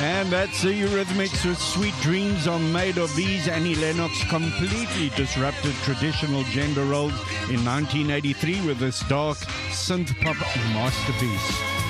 And that's the Eurythmics with Sweet Dreams Are Made of These. Annie Lennox completely disrupted traditional gender roles in 1983 with this dark synth-pop masterpiece.